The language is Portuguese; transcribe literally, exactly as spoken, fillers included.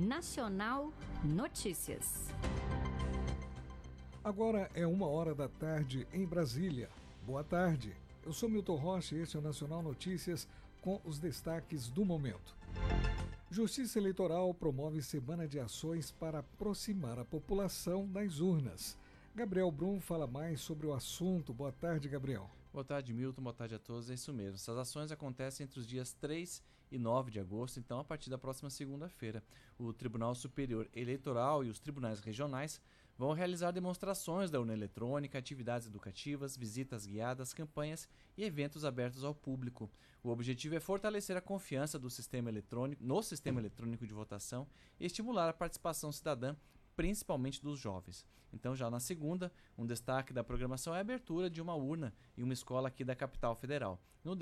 Nacional Notícias. Agora é uma hora da tarde em Brasília. Boa tarde. Eu sou Milton Rocha e este é o Nacional Notícias com os destaques do momento. Justiça Eleitoral promove semana de ações para aproximar a população das urnas. Gabriel Brum fala mais sobre o assunto. Boa tarde, Gabriel. Boa tarde, Milton. Boa tarde a todos. É isso mesmo. Essas ações acontecem entre os dias três e nove de agosto, então a partir da próxima segunda-feira. O Tribunal Superior Eleitoral e os tribunais regionais vão realizar demonstrações da urna eletrônica, atividades educativas, visitas guiadas, campanhas e eventos abertos ao público. O objetivo é fortalecer a confiança do sistema eletrônico, no sistema eletrônico de votação e estimular a participação cidadã, principalmente dos jovens. Então, já na segunda, um destaque da programação é a abertura de uma urna em uma escola aqui da capital federal. No